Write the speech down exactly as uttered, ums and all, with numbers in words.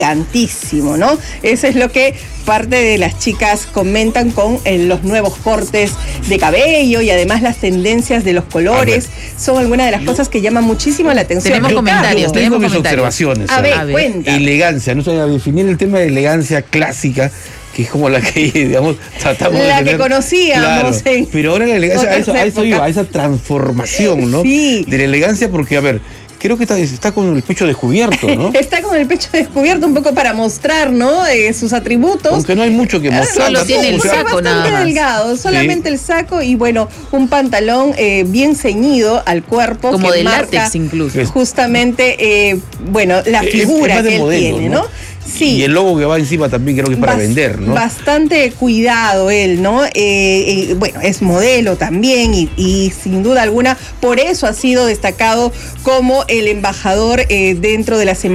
elegantísimo, ¿no? Eso es lo que parte de las chicas comentan con eh, los nuevos cortes de cabello y además las tendencias de los colores. Son algunas de las cosas que llaman muchísimo la atención. Tenemos comentarios, tengo mis comentarios. observaciones. A ver, A ver. cuenta. Elegancia, no sé, a definir el tema de elegancia clásica, que es como la que, digamos, tratamos La de que tener. conocíamos en Pero ahora la elegancia, a eso, a eso otras iba, a épocas. esa transformación, ¿no? Sí. De la elegancia, porque, a ver, creo que está, está con el pecho descubierto, ¿no? Está con el pecho descubierto un poco para mostrar, ¿no? Eh, sus atributos. Aunque no hay mucho que mostrar. Solo tampoco, tiene el o sea, saco bastante nada más. delgado, solamente Sí. el saco y bueno, un pantalón eh, bien ceñido al cuerpo. Como que de marca látex incluso. Justamente, eh, bueno, la Es- es figura más de que él modelo, tiene, ¿no? ¿no? Sí. Y el logo que va encima también creo que es para Bas- vender, ¿no? Bastante cuidado él, ¿no? Eh, eh, bueno, es modelo también y, y sin duda alguna por eso ha sido destacado como el embajador eh, dentro de la semana.